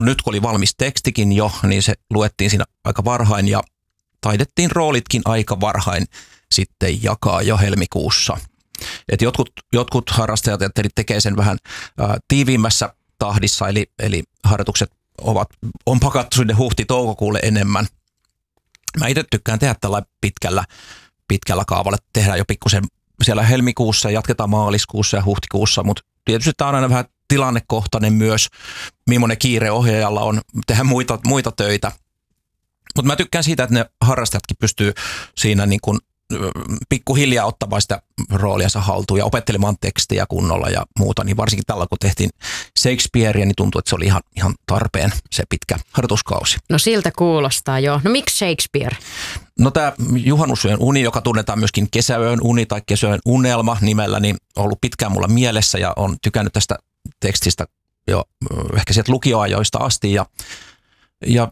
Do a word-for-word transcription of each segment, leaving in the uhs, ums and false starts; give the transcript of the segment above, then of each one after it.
nyt kun oli valmis tekstikin jo, niin se luettiin siinä aika varhain ja taidettiin roolitkin aika varhain sitten jakaa jo helmikuussa. Et jotkut, jotkut harrastajat tekee sen vähän ää, tiiviimmässä tahdissa, eli, eli harjoitukset ovat, on pakattu sinne huhti-toukokuulle enemmän. Mä itse tykkään tehdä tällä pitkällä, pitkällä kaavalla, että tehdään jo pikkusen siellä helmikuussa, jatketaan maaliskuussa ja huhtikuussa, mutta tietysti tämä on aina vähän tilannekohtainen myös, millainen kiire ohjaajalla on tehdä muita, muita töitä. Mutta mä tykkään siitä, että ne harrastajatkin pystyy siinä niin kuin pikkuhiljaa ottamaan sitä rooliansa haltuun ja opettelemaan tekstiä kunnolla ja muuta, niin varsinkin tällä kun tehtiin Shakespearea, niin tuntuu, että se oli ihan, ihan tarpeen se pitkä harjoituskausi. No siltä kuulostaa joo. No miksi Shakespeare? No tämä Juhannusyön uni, joka tunnetaan myöskin Kesäyön uni tai Kesäyön unelma nimellä, niin on ollut pitkään mulla mielessä ja on tykännyt tästä tekstistä jo ehkä sieltä lukioajoista asti ja, ja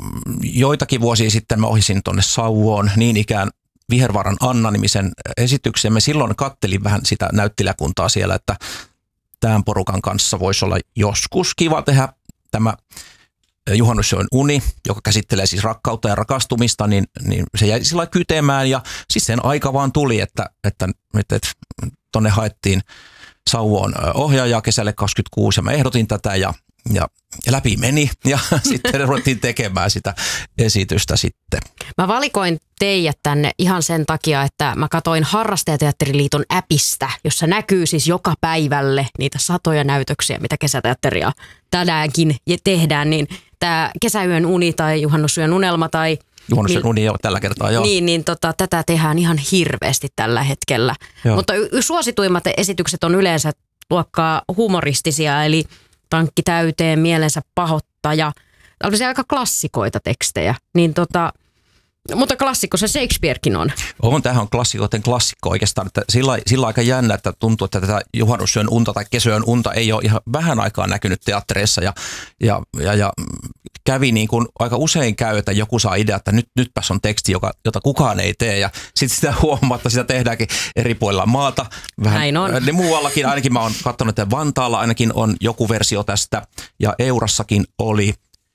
joitakin vuosia sitten mä ohisin tuonne Sauvoon niin ikään Vihervaaran Anna-nimisen esityksen. Me silloin kattelin vähän sitä näyttelijäkuntaa siellä, että tämän porukan kanssa voisi olla joskus kiva tehdä tämä Juhannusyön uni, joka käsittelee siis rakkautta ja rakastumista, niin, niin se jäi sillä lailla kytemään ja siis sen aika vaan tuli, että, että, että, että tonne haettiin Sauvoon ohjaajaa kesälle kaksikymmentäkuusi ja mä ehdotin tätä ja Ja läpi meni ja sitten ruvettiin tekemään sitä esitystä sitten. Mä valikoin teidät tänne ihan sen takia, että mä katsoin Harrastajateatteriliiton appista, jossa näkyy siis joka päivälle niitä satoja näytöksiä, mitä kesäteatteria tänäänkin tehdään. Niin tämä Kesäyön uni tai Juhannusyön unelma tai... Juhannusyön uni jo tällä kertaa, joo. Niin, niin tota, tätä tehdään ihan hirveästi tällä hetkellä. Joo. Mutta y- suosituimmat esitykset on yleensä luokkaa humoristisia, eli... Tankki täyteen, mielensä pahoittaja. Tällaisia aika klassikoita tekstejä. Niin tota, mutta klassikko se Shakespearekin on. On, tämähän on klassikoiden klassikko oikeastaan. Että sillä, sillä aika jännä, että tuntuu, että tätä Juhannusyön unta tai Kesäyön unta ei ole ihan vähän aikaa näkynyt teattereissa. Ja, ja, ja, ja kävi niin kuin aika usein käy, että joku saa idea, että nyt, nytpäs on teksti, joka, jota kukaan ei tee. Ja sitten sitä huomatta, sitä tehdäänkin eri puolilla maata. Vähän, Näin on. Ne muuallakin, ainakin mä oon katsonut, että Vantaalla ainakin on joku versio tästä. Ja Eurassakin oli.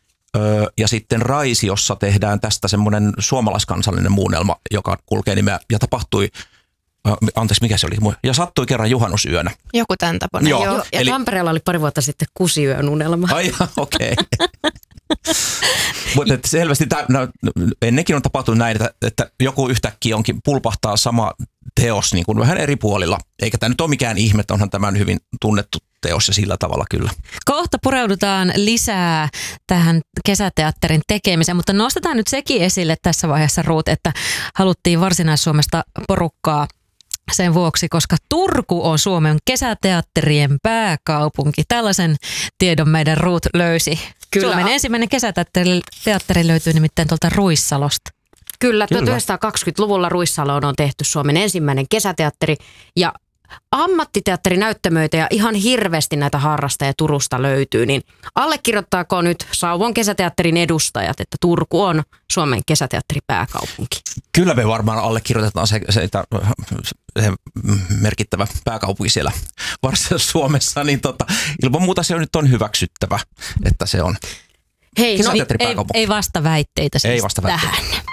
Öö, ja sitten Raisiossa tehdään tästä semmoinen suomalaiskansallinen muunnelma, joka kulkee nimeä ja tapahtui, äh, anteeksi mikä se oli, ja sattui kerran juhannusyönä. Joku tämän tapainen. Joo. Joo, ja eli... Tampereella oli pari vuotta sitten Kusiyön unelma. Ai okei. Okay. Mutta selvästi, tää, no, ennenkin on tapahtunut näin, että, että joku yhtäkkiä onkin pulpahtaa sama teos niin kuin vähän eri puolilla. Eikä tämä nyt ole mikään ihme, onhan tämän hyvin tunnettu teos ja sillä tavalla kyllä. Kohta pureudutaan lisää tähän kesäteatterin tekemiseen, mutta nostetaan nyt sekin esille tässä vaiheessa, Ruut, että haluttiin Varsinais-Suomesta porukkaa sen vuoksi, koska Turku on Suomen kesäteatterien pääkaupunki. Tällaisen tiedon meidän Ruut löysi. Kyllä. Suomen ensimmäinen kesäteatteri teatteri löytyy nimittäin tuolta Ruissalosta. Kyllä, tuhatyhdeksänsataakaksikymmentäluvulla Ruissaloon on tehty Suomen ensimmäinen kesäteatteri ja ammattiteatterinäyttämöitä ja ihan hirveästi näitä harrastajia Turusta löytyy, niin allekirjoittaako nyt Sauvon kesäteatterin edustajat, että Turku on Suomen kesäteatteripääkaupunki? Kyllä me varmaan allekirjoitetaan se, se, se merkittävä pääkaupunki siellä Varsinais-Suomessa, niin tota, ilman muuta se on nyt on hyväksyttävä, että se on Hei, no, ei, ei vasta väitteitä siis ei vasta väitteitä. tähän.